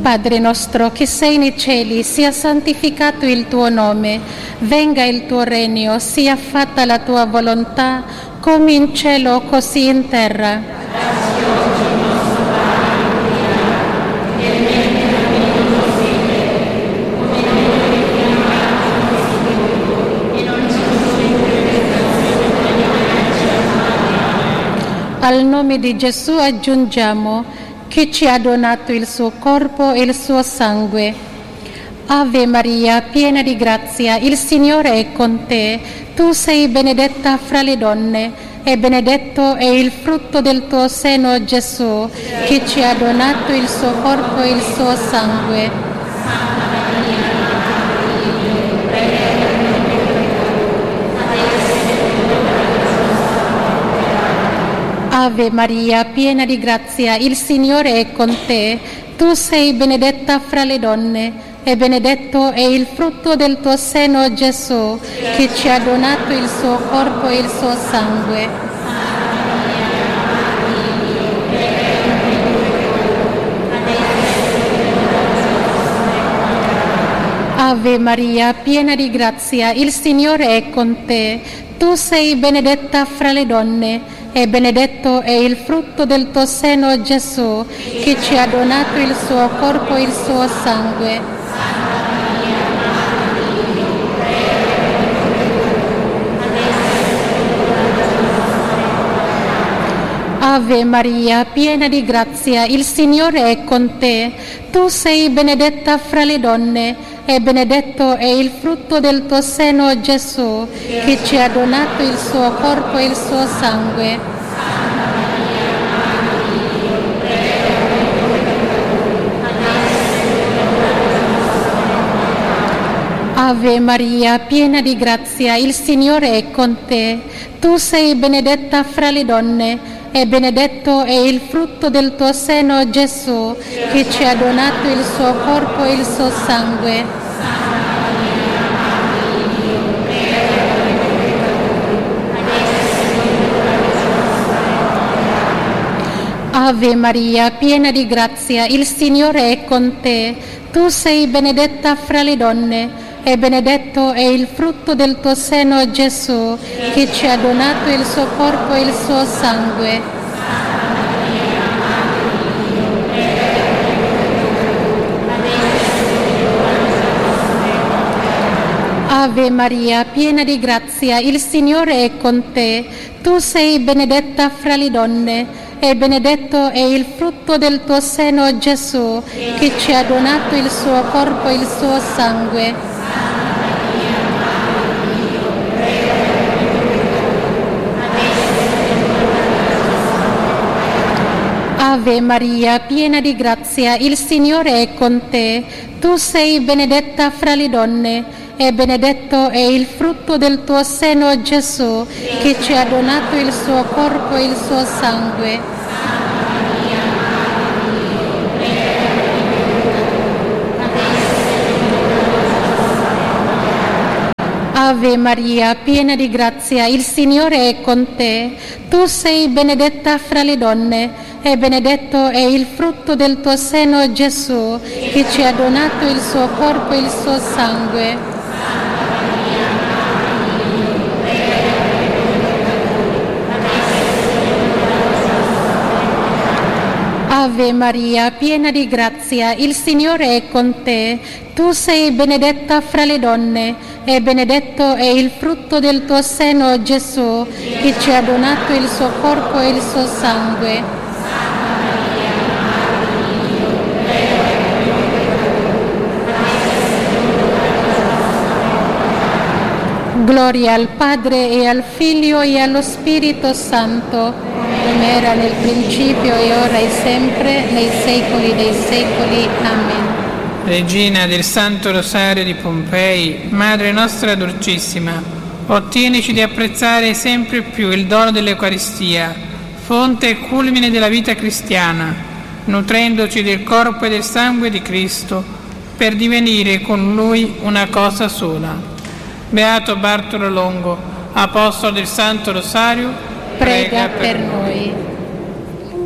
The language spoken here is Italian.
Padre nostro che sei nei cieli, sia santificato il tuo nome, venga il tuo regno, sia fatta la tua volontà, come in cielo così in terra. Al nome di Gesù aggiungiamo che ci ha donato il suo corpo e il suo sangue. Ave Maria, piena di grazia, il Signore è con te. Tu sei benedetta fra le donne e benedetto è il frutto del tuo seno, Gesù, che ci ha donato il suo corpo e il suo sangue. Ave Maria, piena di grazia, il Signore è con te. Tu sei benedetta fra le donne e benedetto è il frutto del tuo seno, Gesù, che ci ha donato il suo corpo e il suo sangue. Ave Maria, piena di grazia, il Signore è con te. Tu sei benedetta fra le donne e benedetto è il frutto del tuo seno, Gesù, che ci ha donato il suo corpo e il suo sangue. Ave Maria, piena di grazia, il Signore è con te. Tu sei benedetta fra le donne e benedetto è il frutto del tuo seno, Gesù, che ci ha donato il suo corpo e il suo sangue. Ave Maria, piena di grazia, il Signore è con te. Tu sei benedetta fra le donne e benedetto è il frutto del tuo seno, Gesù, che ci ha donato il suo corpo e il suo sangue. Ave Maria, piena di grazia, il Signore è con te. Tu sei benedetta fra le donne e benedetto è il frutto del tuo seno, Gesù, che ci ha donato il suo corpo e il suo sangue. Ave Maria, piena di grazia, il Signore è con te. Tu sei benedetta fra le donne e benedetto è il frutto del tuo seno, Gesù, che ci ha donato il suo corpo e il suo sangue. Ave Maria, piena di grazia, il Signore è con te. Tu sei benedetta fra le donne e benedetto è il frutto del tuo seno, Gesù, che ci ha donato il suo corpo e il suo sangue. Ave Maria, piena di grazia, il Signore è con te. Tu sei benedetta fra le donne e benedetto è il frutto del tuo seno, Gesù, che ci ha donato il suo corpo e il suo sangue. Ave Maria, piena di grazia, il Signore è con te. Tu sei benedetta fra le donne e benedetto è il frutto del tuo seno, Gesù, che ci ha donato il suo corpo e il suo sangue. Gloria al Padre e al Figlio e allo Spirito Santo, come era nel principio e ora e sempre, nei secoli dei secoli. Amen. Regina del Santo Rosario di Pompei, Madre nostra dolcissima, ottienici di apprezzare sempre più il dono dell'Eucaristia, fonte e culmine della vita cristiana, nutrendoci del corpo e del sangue di Cristo, per divenire con Lui una cosa sola. Beato Bartolo Longo, Apostolo del Santo Rosario, prega per noi.